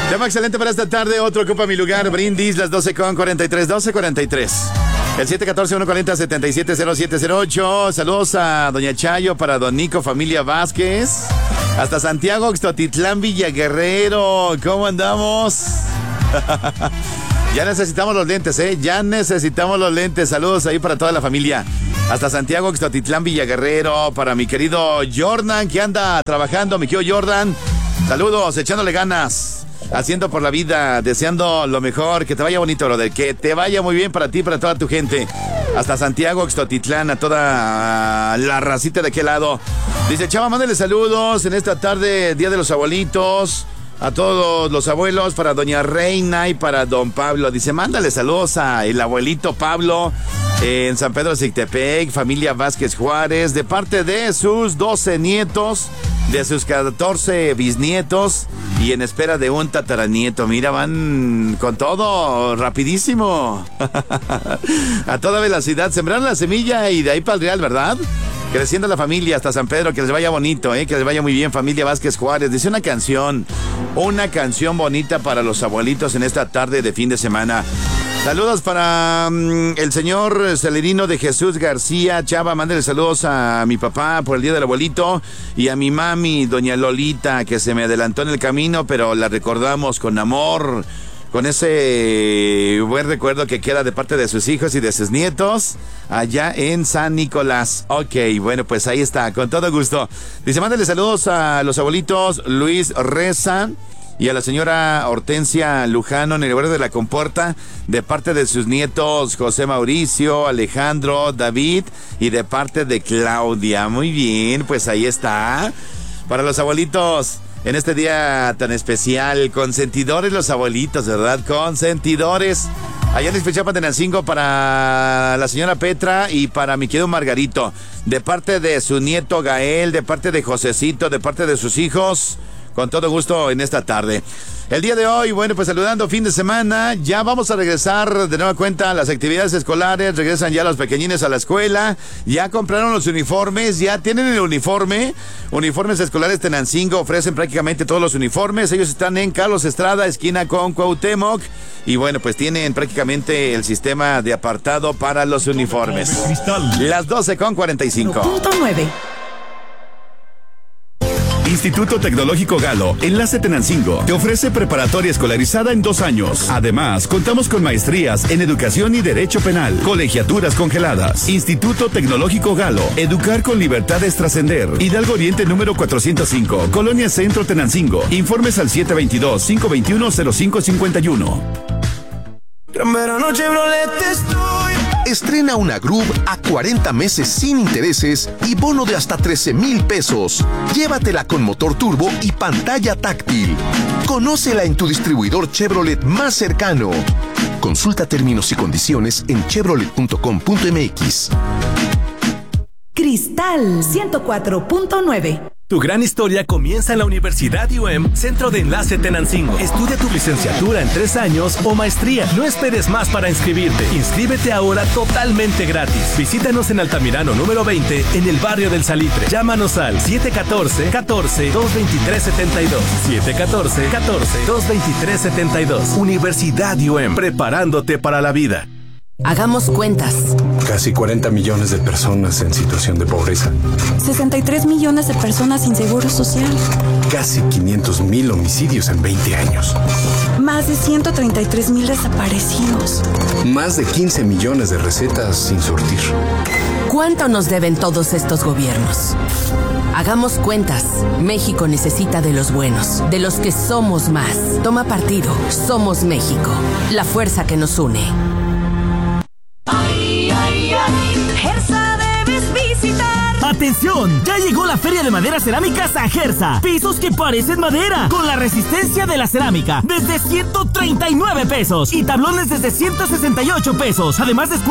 Tema excelente para esta tarde. Otro ocupa mi lugar. Brindis, las 12:43. 12:43. El 714-140-770708. Saludos a Doña Chayo, para Don Nico, familia Vázquez. Hasta Santiago, Xtotitlán, Villaguerrero. ¿Cómo andamos? Ya necesitamos los lentes, ¿eh? Ya necesitamos los lentes. Saludos ahí para toda la familia. Hasta Santiago, Xtotitlán, Villaguerrero. Para mi querido Jordan, que anda trabajando. Mi querido Jordan. Saludos, echándole ganas. Haciendo por la vida, deseando lo mejor, que te vaya bonito, brother, que te vaya muy bien para ti, para toda tu gente. Hasta Santiago, Xtotitlán, a toda la racita de aquel lado. Dice, Chava, mándale saludos en esta tarde, Día de los Abuelitos, a todos los abuelos, para Doña Reina y para Don Pablo. Dice, mándale saludos a el abuelito Pablo en San Pedro Zictepec, familia Vázquez Juárez, de parte de sus 12 nietos, de sus 14 bisnietos y en espera de un tataranieto. Mira, van con todo, rapidísimo. A toda velocidad, sembraron la semilla y de ahí para el real, ¿verdad? Creciendo la familia hasta San Pedro, que les vaya bonito, que les vaya muy bien, familia Vázquez Juárez. Dice una canción bonita para los abuelitos en esta tarde de fin de semana. Saludos para el señor Celerino de Jesús García. Chava, mándale saludos a mi papá por el Día del Abuelito y a mi mami, doña Lolita, que se me adelantó en el camino, pero la recordamos con amor, con ese buen recuerdo que queda de parte de sus hijos y de sus nietos allá en San Nicolás. Ok, bueno, pues ahí está, con todo gusto. Dice, mándale saludos a los abuelitos Luis Reza y a la señora Hortensia Lujano en el barrio de La Compuerta, de parte de sus nietos José Mauricio, Alejandro, David y de parte de Claudia. Muy bien, pues ahí está. Para los abuelitos, en este día tan especial, consentidores los abuelitos, ¿verdad? Consentidores. Allá en Iztapalapa de Tenancingo, para la señora Petra y para mi querido Margarito, de parte de su nieto Gael, de parte de Josecito, de parte de sus hijos. Con todo gusto en esta tarde. El día de hoy, bueno, pues saludando fin de semana, ya vamos a regresar de nueva cuenta a las actividades escolares, regresan ya los pequeñines a la escuela, ya compraron los uniformes, ya tienen el uniforme. Uniformes Escolares Tenancingo ofrecen prácticamente todos los uniformes. Ellos están en Carlos Estrada, esquina con Cuauhtémoc, y bueno, pues tienen prácticamente el sistema de apartado para los uniformes. Las 12:45. .9. Instituto Tecnológico Galo, Enlace Tenancingo, te ofrece preparatoria escolarizada en 2 años. Además, contamos con maestrías en Educación y Derecho Penal, colegiaturas congeladas. Instituto Tecnológico Galo, educar con libertad es trascender. Hidalgo Oriente número 405, Colonia Centro Tenancingo. Informes al 722-521-0551. Gran verano Chevrolet estoy. Estrena una Groove a 40 meses sin intereses y bono de hasta 13,000 pesos. Llévatela con motor turbo y pantalla táctil. Conócela en tu distribuidor Chevrolet más cercano. Consulta términos y condiciones en chevrolet.com.mx. Cristal 104.9. Tu gran historia comienza en la Universidad IUM, Centro de Enlace Tenancingo. Estudia tu licenciatura en 3 años o maestría. No esperes más para inscribirte. Inscríbete ahora totalmente gratis. Visítanos en Altamirano número 20, en el barrio del Salitre. Llámanos al 714-14-223-72. 714-14-223-72. Universidad IUM, preparándote para la vida. Hagamos cuentas. Casi 40 millones de personas en situación de pobreza. 63 millones de personas sin seguro social. Casi 500,000 homicidios en 20 años. Más de 133,000 desaparecidos. Más de 15 millones de recetas sin surtir. ¿Cuánto nos deben todos estos gobiernos? Hagamos cuentas. México necesita de los buenos, de los que somos más. Toma partido. Somos México. La fuerza que nos une. Gersa debes visitar. ¡Atención! Ya llegó la Feria de Madera Cerámica San Gersa. Pisos que parecen madera, con la resistencia de la cerámica, desde 139 pesos. Y tablones desde 168 pesos. Además de